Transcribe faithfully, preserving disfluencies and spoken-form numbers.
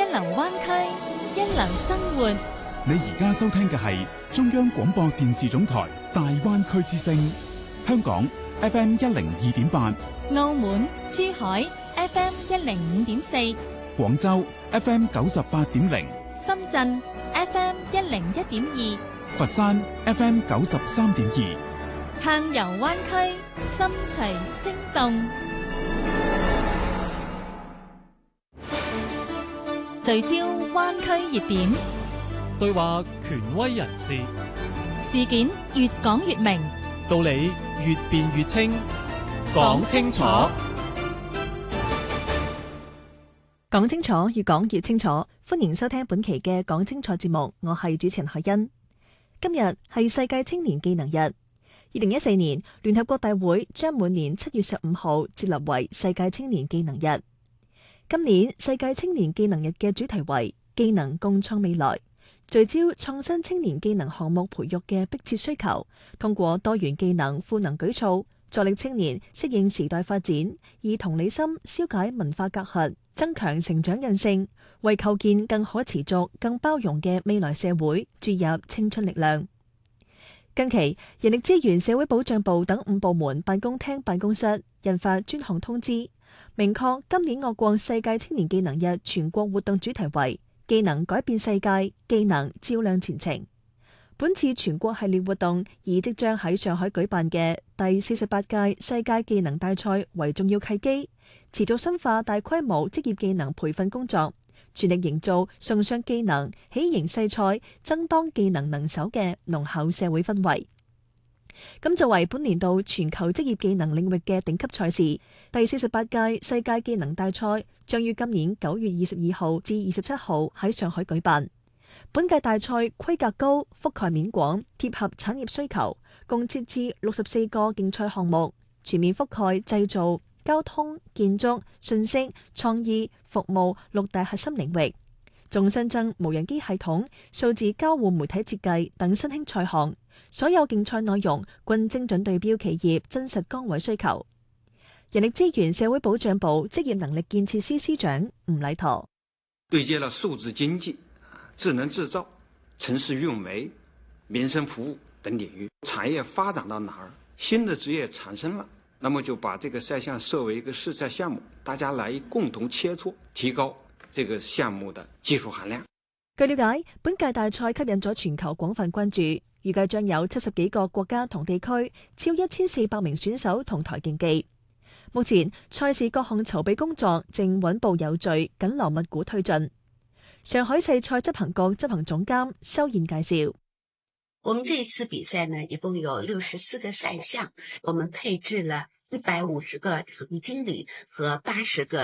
流灣區，一流生活。 你而家收聽嘅係中央廣播電視總台大灣區之聲，香港 F M 一零二點八， 澳門、珠海 F M 一零五點四， 廣州 F M 九十八點零， 深圳 F M 一零一點二， 佛山 F M 九十三點二， 暢遊灣區，心隨聲動。聚焦灣區熱點， 對話權威人士， 事件越講越明， 道理越辯越清，講清楚， 講清楚，越講越清楚。歡迎收聽本期嘅講清楚節目，我係主持人海欣。今日係世界青年技能日。二零一四年，聯合國大會將每年七月十五號設立為世界青年技能日。今年世界青年技能日嘅主題為技能共創未來，聚焦創新青年技能項目培育嘅迫切需求，通過多元技能賦能舉措，助力青年適應時代發展，以同理心消解文化隔閡，增強成長韌性，為構建更可持續、更包容嘅未來社會注入青春力量。近期，人力資源社會保障部等五部門辦公廳辦公室印發專項通知，明確今年我國世界青年技能日全國活動主題為技能改變世界，技能照亮前程。本次全國系列活動以即將喺上海舉辦嘅第四十八屆世界技能大賽為重要契機，持續深化大規模職業技能培訓工作，全力營造崇尚技能、喜形勢賽、爭當技能能手嘅濃厚社會氛圍。咁作為本年度全球職業技能領域嘅頂級賽事，第四十八屆世界技能大賽將於今年九月二十二號至二十七號喺上海舉辦。本屆大賽規格高、覆蓋面廣、貼合產業需求，共設置六十四個競賽項目，全面覆蓋製造、交通、建築、信息、創意、服務六大核心領域，仲新增無人機系統、數字交互媒體設計等新興賽項。所有競賽內容均精準對標企業真實崗位需求。人力資源社會保障部職業能力建設司司長吳禮陀對接了數字經濟、智能製造、城市運維、民生服務等領域，產業發展到哪兒，新的職業產生了，那麼就把這個賽項設為一個試賽項目，大家來共同切磋，提高這個項目的技術含量。 據了解，本屆大賽吸引咗全球廣泛關注，預計將有七十幾個國家同地區，超一千四百名選手同台競技。目前賽事各項籌備工作正穩步有序、緊鑼密鼓推進。上海世賽執行局執行總監修燕介紹： 我們這一次比賽呢，一共有六十四個賽項，我們配置了一百五十個場地經理和八十個